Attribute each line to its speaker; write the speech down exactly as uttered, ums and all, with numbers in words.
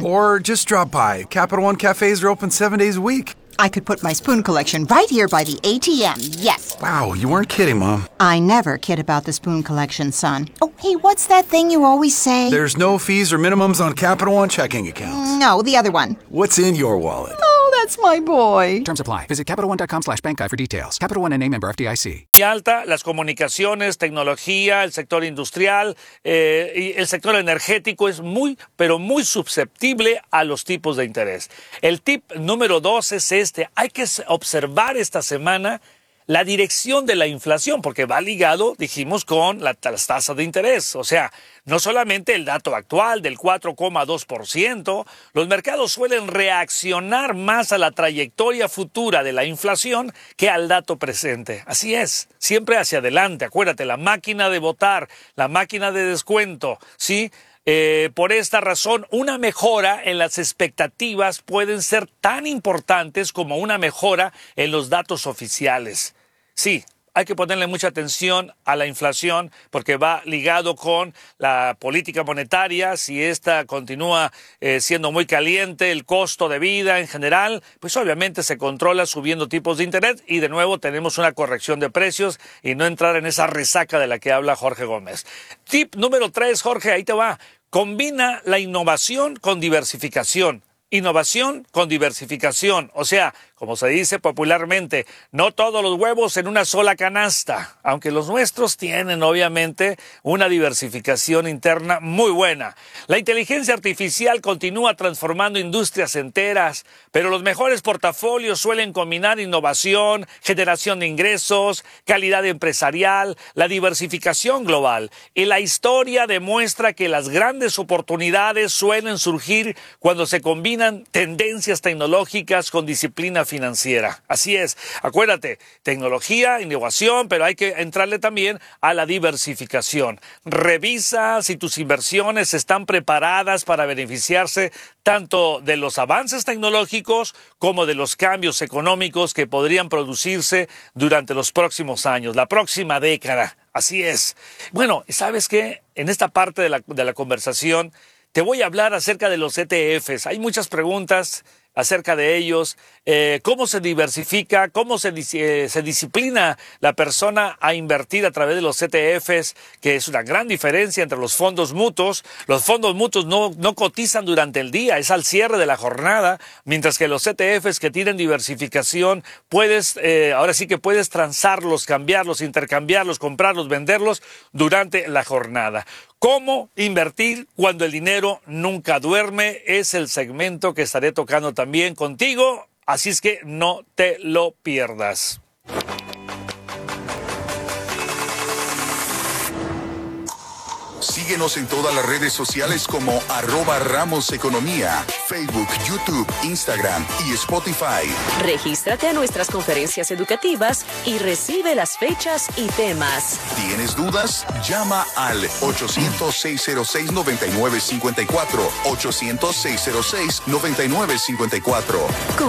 Speaker 1: Or just drop by. Capital One cafes are open seven days a week.
Speaker 2: I could put my spoon collection right here by the A T M, yes.
Speaker 1: Wow, you weren't kidding, Mom.
Speaker 2: I never kid about the spoon collection, son. Oh, hey, what's that thing you always say?
Speaker 1: There's no fees or minimums on Capital One checking accounts.
Speaker 2: No, the other one.
Speaker 1: What's in your wallet?
Speaker 2: Oh, that's my boy.
Speaker 3: Terms apply. Visit CapitalOne.com slash bank guide for details. Capital One N A member F D I C.
Speaker 4: Y alta, las comunicaciones, tecnología, el sector industrial eh, y el sector energético es muy, pero muy susceptible a los tipos de interés. El tip número dos es este. Hay que observar esta semana la dirección de la inflación, porque va ligado, dijimos, con la, las tasas de interés. O sea, no solamente el dato actual del cuatro coma dos por ciento, los mercados suelen reaccionar más a la trayectoria futura de la inflación que al dato presente. Así es, siempre hacia adelante. Acuérdate, la máquina de votar, la máquina de descuento, ¿sí? Eh, por esta razón, una mejora en las expectativas pueden ser tan importantes como una mejora en los datos oficiales. Sí, hay que ponerle mucha atención a la inflación porque va ligado con la política monetaria. Si esta continúa eh, siendo muy caliente, el costo de vida en general, pues obviamente se controla subiendo tipos de interés y de nuevo tenemos una corrección de precios y no entrar en esa resaca de la que habla Jorge Gómez. Tip número tres, Jorge, ahí te va. Combina la innovación con diversificación. Innovación con diversificación, o sea, como se dice popularmente, no todos los huevos en una sola canasta, aunque los nuestros tienen obviamente una diversificación interna muy buena. La inteligencia artificial continúa transformando industrias enteras, pero los mejores portafolios suelen combinar innovación, generación de ingresos, calidad empresarial, la diversificación global. Y la historia demuestra que las grandes oportunidades suelen surgir cuando se combinan tendencias tecnológicas con disciplina financiera. Así es, acuérdate, tecnología, innovación, pero hay que entrarle también a la diversificación. Revisa si tus inversiones están preparadas para beneficiarse tanto de los avances tecnológicos como de los cambios económicos que podrían producirse durante los próximos años, la próxima década. Así es. Bueno, ¿sabes qué? En esta parte de la, de la conversación te voy a hablar acerca de los E T Fs. Hay muchas preguntas acerca de ellos, eh, cómo se diversifica, cómo se, eh, se disciplina la persona a invertir a través de los E T Fs, que es una gran diferencia entre los fondos mutuos. Los fondos mutuos no, no cotizan durante el día, es al cierre de la jornada, mientras que los E T Fs que tienen diversificación, puedes, eh, ahora sí que puedes transarlos, cambiarlos, intercambiarlos, comprarlos, venderlos durante la jornada. ¿Cómo invertir cuando el dinero nunca duerme? Es el segmento que estaré tocando también contigo, así es que no te lo pierdas.
Speaker 5: Síguenos en todas las redes sociales como arroba Ramos Economía, Facebook, YouTube, Instagram y Spotify.
Speaker 6: Regístrate a nuestras conferencias educativas y recibe las fechas y temas.
Speaker 5: ¿Tienes dudas? Llama al ochocientos, seiscientos seis, noventa y nueve cincuenta y cuatro, ochocientos, seiscientos seis, noventa y nueve cincuenta y cuatro.